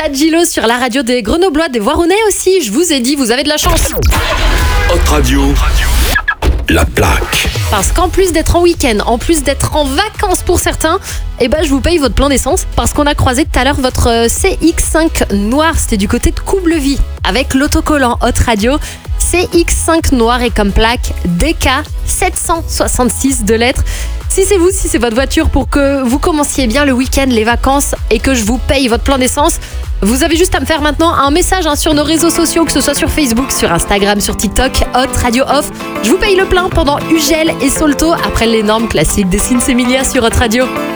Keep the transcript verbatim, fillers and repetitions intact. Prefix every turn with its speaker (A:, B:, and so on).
A: Tad Gilo sur la radio des Grenoblois, des Voironnais aussi. Je vous ai dit, vous avez de la chance.
B: Hot Radio, la plaque.
A: Parce qu'en plus d'être en week-end, en plus d'être en vacances pour certains, eh ben je vous paye votre plein d'essence parce qu'on a croisé tout à l'heure votre C X cinq noir. C'était du côté de Coublevis avec l'autocollant Hot Radio. C X cinq noir et comme plaque D K sept cent soixante-six de lettres. Si c'est vous, si c'est votre voiture pour que vous commenciez bien le week-end, les vacances et que je vous paye votre plein d'essence, vous avez juste à me faire maintenant un message hein, sur nos réseaux sociaux, que ce soit sur Facebook, sur Instagram, sur TikTok, Hot Radio Off. Je vous paye le plein pendant Ugel et Solto après l'énorme classique des Sins Emilia sur Hot Radio.